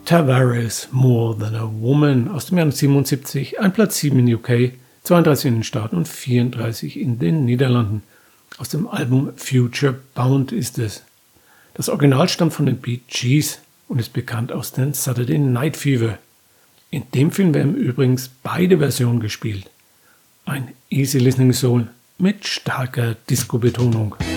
Tavares, More Than a Woman aus dem Jahr 1977, ein Platz 7 in UK, 32 in den Staaten und 34 in den Niederlanden. Aus dem Album Future Bound ist es. Das Original stammt von den Bee Gees und ist bekannt aus den Saturday Night Fever. In dem Film werden übrigens beide Versionen gespielt. Ein Easy Listening Soul mit starker Disco-Betonung.